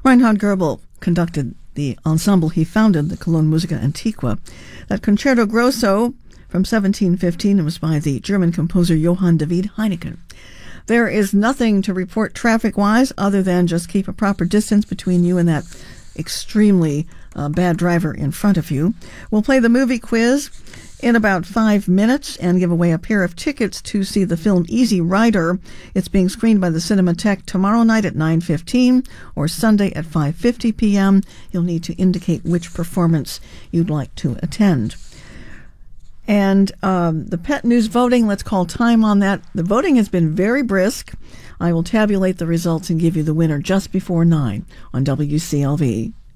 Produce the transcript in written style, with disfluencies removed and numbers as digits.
Reinhard Goebel conducted the ensemble he founded, the Cologne Musica Antiqua. That Concerto Grosso from 1715 was by the German composer Johann David Heineken. There is nothing to report traffic-wise other than just keep a proper distance between you and that extremely bad driver in front of you. We'll play the movie quiz in about 5 minutes and give away a pair of tickets to see the film Easy Rider. It's being screened by the Cinematheque tomorrow night at 9:15 or Sunday at 5:50 p.m. You'll need to indicate which performance you'd like to attend. And the Pet News voting, let's call time on that. The voting has been very brisk. I will tabulate the results and give you the winner just before 9 on WCLV.